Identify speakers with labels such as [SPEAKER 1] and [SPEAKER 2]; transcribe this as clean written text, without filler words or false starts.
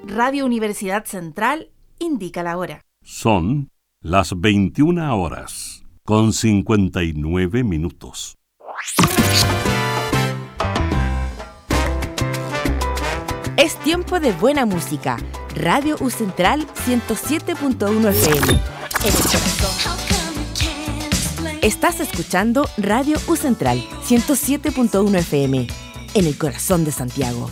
[SPEAKER 1] Radio Universidad Central indica la hora.
[SPEAKER 2] Son las 21 horas, con 59 minutos.
[SPEAKER 3] Es tiempo de buena música. Radio U Central 107.1 FM. Estás escuchando Radio U Central 107.1 FM, en el corazón de Santiago.